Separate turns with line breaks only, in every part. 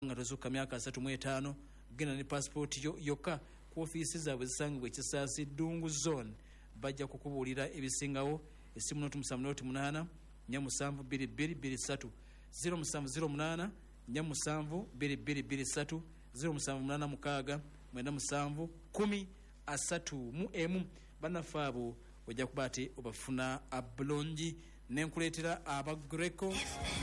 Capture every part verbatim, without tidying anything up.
nga tozuka myaka asatu mu etaano genda ne passport yo yokka ku office zaabwe zisangibwa Kisaasi Ddungu Zone bajja kukubuulira ebisingawo. Essimu noti musanvu noti munaana nnya musanvu bbiri bbiri bbiri ssatu zero musanvu zero munaana nnya musanvu bbiri bbiri bbiri ssatu zero musanvu munaana mukaaga mwenda musanvu kumi asatu mu emu. Bannaffe abo ojja kuba ati obafuna abulungi. Nenkuleetera aba Greco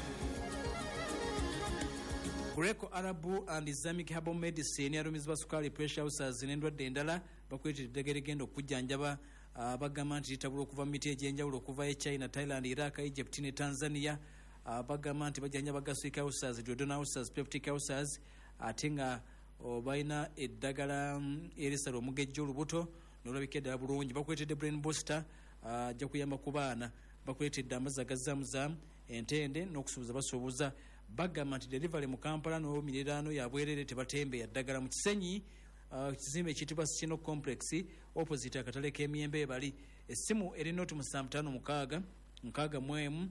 Greco Arabu and Islamic Herbal Medicine yarumizibwa sukali pressure ulcers n'endwadde endala bakwetera eddagala egenda okujjanjaba. Bagamba nti litabula okuva mu miti egy'enjawulo okuva e China, Thailand, Iraq, Egypt ne Tanzania. Bagamba nti bajjanjaba gastric ulcers, duodenal ulcers, peptic ulcers ate nga balina eddagala erisala omugejjo olubuto n'olabika eddala bulungi. Bakwetedde brain booster ajja kuyamba ku baana. Bakwetedde amazzi agazaamuzamu entende n'okusuubuza basuubuza. Bagamba nti delivery mu Kampala n'omiriraano yabwerere tebatembe yaddagala mu Kisenyi. Uh, kizimbe ekitibwa Sino Complex opposite akatale k'emiyembe bali. Essimu eri noti musanvu ttaano mukaaga nkaaga mu emu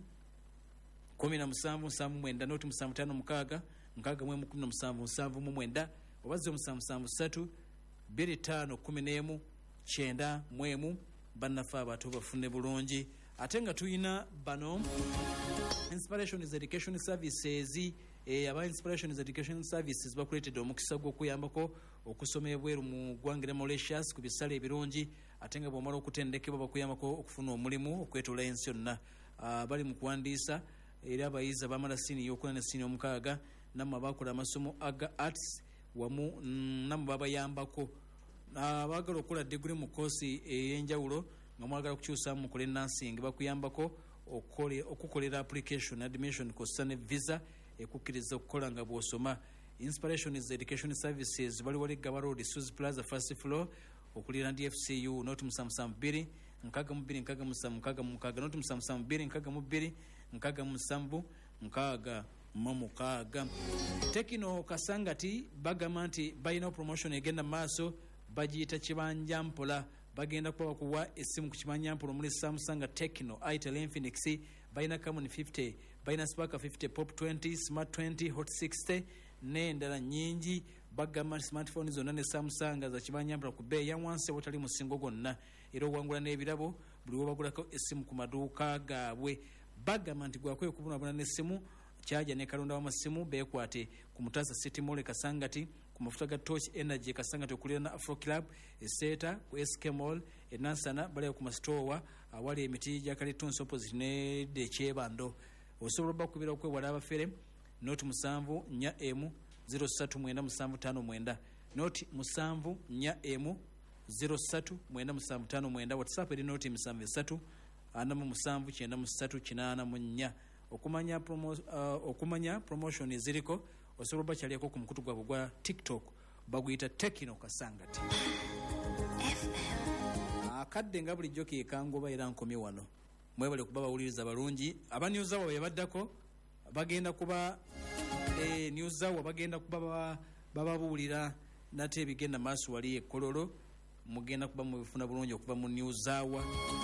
kumi na musanvu musanvu mwenda noti musanvu ttaano mukaaga nkaaga mu emu kumi na musanvu musanvu mu mwenda oba zero musanvu musanvu ssatu bbiri ttaano kumi n'emu kyenda mu emu. Bannaffe abato bafune bulungi. Ate nga tuyina bano Inspiration is Education Services. E, aba Inspiration is Education Services bakuleetedde omukisa gw'okuyambako okusoma ebweru mu ggwanga lya Mauritius ku bisale ebirungi. Ate nga bw'omala okutendekebwa bakuyambako okufuna omulimu okwetoola ensi yonna. Uh, bali mu kuwandiisa era abayizi abamala siniya okula ne siniya omukaaga nammwe abakola amasomo aga arts wamu mm, nammwe babayambako. Abaagala okukola degree mu koosi ey'enjawulo nga mwagala kukyusamu mukole nursing bakuyambako okukolera application admission kosa ne visa ekukkiriza okukola nga bw'osoma. Inspiration is Education Services bali wali Gaba Road Suzy Plaza first floor okulira D F C U noti musanvu musanvu bbiri nkaaga mu bbiri nkaaga mu musanvu nkaaga mu mukaaga noti musanvu musanvu bbiri nkaaga mu bbiri nkaaga mu musanvu nkaaga mu mukaaga. Tekino Kasangati bagamba nti balina promotion egenda mu maaso bagiyita kibanja mpola. Bagenda kuba bakuwa essimu ku kibanja mpola omuli Samsung, Tekino, Itel, Infinix. Balina Camon fifty, balina Spark fifty, Pop twenty, Smart twenty, Hot sixty n'endala nyingi. Bagamba smartphone zonna ne Samsung za kibanja mpola ku bbeeyi ya wansi awatali musingo gwonna era owangula n'ebirabo buli webagulako essimu ku maduuka gaabwe. Bagamba nti gwakwe okubonabona n'essimu kyaja ne kalonda w'amasimu beekwate ku Mutasa City Mall Kasangati, ku mafuta ga Torch Energy Kasangati okulira na Afro Club, Eseta ku S K Mall, Enansana bali ku mastowa awali emiti gya Kalitunsi opposite ne de Kyebando. Osobola bakubira okwewala abafere noti musanvu nnya emu zero ssatu mwenda musanvu ttaano mwenda noti musanvu nnya emu zero ssatu mwenda musanvu ttaano mwenda. WhatsApp eri noti musanvu essatu ana mu musanvu kyenda mu ssatu kinaana mu nnya. Okumanya promo uh, okumanya promotion eziriko osobola bakyaliyako ku mukutu gwabwe gwa TikTok baguyita Tekino Kasangati. Akadde nga bulijjo keekangoba era nkomye wano mwebale kuba bawuliriza balungi. Aba news hour yabaddako bagenda kuba eh, news hour bagenda kuba bababuulira nate ebigenda maaso wali ekkololo mugenda kuba mubifuna bulungi okuva mu news hour.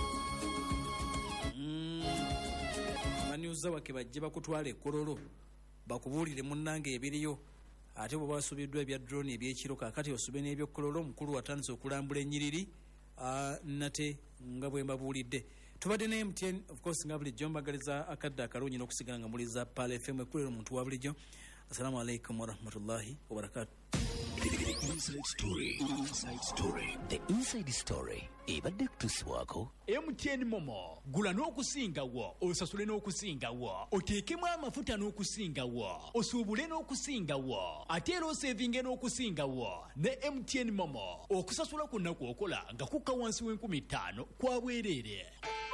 News hour ke bajje bakutwala ekkololo bakubuulire munnange ebiriyo. Ate bwe basubiddwa ebya drone ebyekiro kaakati osube n'ebyokkololo omukulu watandise okulambula ennyiriri nate nga bwe mbabuulidde. Tubadde ne M T N of course nga bulijjo mbagaliza akadde akalungi n'okusigala nga muliza Pale F M ekkulira omuntu wa bulijjo. Assalamu alaikum warahmatullahi wabarakatuh.
The Inside Story. Inside Story. The Inside Story. Ebadde kutusibwako
M T N Momo. Gula n'okusingawo, osasule n'okusingawo, oteekemu amafuta n'okusingawo, osuubule n'okusingawo, ate era osevinge n'okusingawo ne M T N Momo. Okusasula kwonna kw'okola nga kukka wansi w'enkumi ttaano kwa bwereere.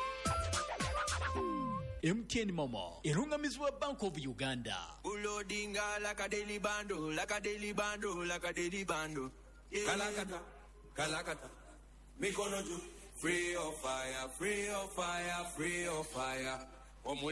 M T N Momo erungamizibwa Bank of Uganda.
Ulodinga like a daily bando, like a daily bando, like a daily bando. Yeah. Kalakata, kalakata. Mikono juu. Free of fire, free of fire, free of fire.